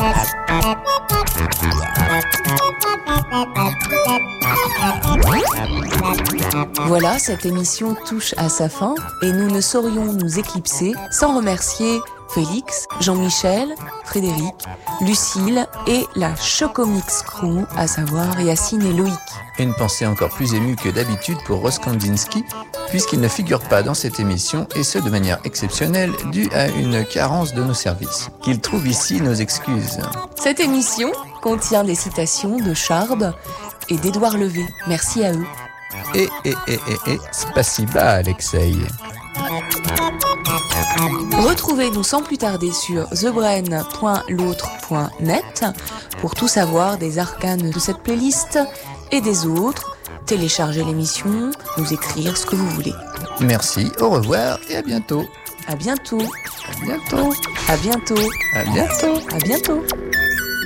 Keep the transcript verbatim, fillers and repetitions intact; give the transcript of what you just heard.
Voilà, cette émission touche à sa fin et nous ne saurions nous éclipser sans remercier Félix, Jean-Michel, Frédéric, Lucille et la Chocomix Crew, à savoir Yacine et Loïc. Une pensée encore plus émue que d'habitude pour Ross Kandinsky, puisqu'il ne figure pas dans cette émission, et ce de manière exceptionnelle, due à une carence de nos services. Qu'il trouve ici nos excuses. Cette émission contient des citations de Charb et d'Édouard Levé. Merci à eux. Et, et, et, et, et, spasiba, Alexei. Retrouvez-nous sans plus tarder sur the brain point l'autre point net pour tout savoir des arcanes de cette playlist et des autres. Télécharger l'émission, nous écrire ce que vous voulez. Merci, au revoir et à bientôt. À bientôt. À bientôt. À bientôt. À bientôt. À bientôt.